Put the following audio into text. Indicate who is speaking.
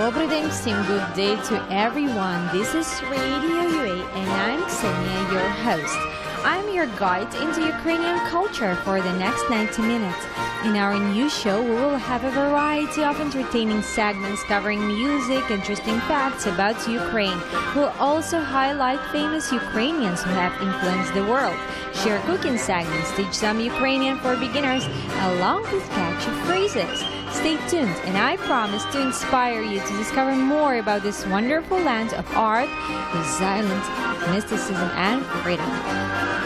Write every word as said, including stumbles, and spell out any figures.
Speaker 1: Добрий день всім, good day to everyone. This is Radio U A and I'm Ksenia, your host. I'm your guide into Ukrainian culture for the next ninety minutes. In our new show, we will have a variety of entertaining segments covering music, interesting facts about Ukraine. We'll also highlight famous Ukrainians who have influenced the world, share cooking segments, teach some Ukrainian for beginners, along with catchy phrases. Stay tuned, and I promise to inspire you to discover more about this wonderful land of art, resilience, mysticism, and freedom.